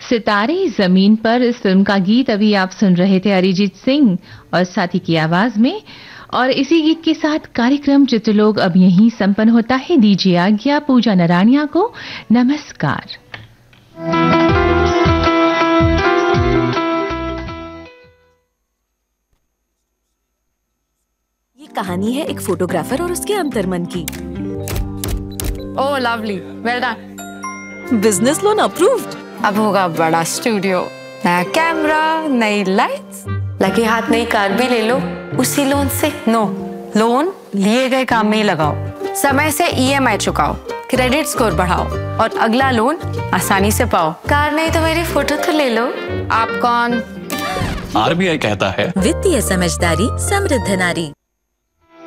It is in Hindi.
सितारे जमीन पर इस फिल्म का गीत अभी आप सुन रहे थे अरिजीत सिंह और साथी की आवाज में। और इसी गीत के साथ कार्यक्रम चित्रलोक अब यहीं संपन्न होता है। दीजिए आज्ञा पूजा नरानिया को। नमस्कार। ये कहानी है एक फोटोग्राफर और उसके अंतर्मन की। ओह lovely, well done. Business loan approved. अब होगा बड़ा स्टूडियो, नया कैमरा, नई लाइट्स, लगे हाथ नई कार भी ले लो उसी लोन से। नो, लोन लिए गए काम में ही लगाओ, समय से ईएमआई चुकाओ, क्रेडिट स्कोर बढ़ाओ और अगला लोन आसानी से पाओ। कार नहीं तो मेरी फोटो तो ले लो। आप कौन? आरबीआई कहता है वित्तीय समझदारी समृद्ध नारी।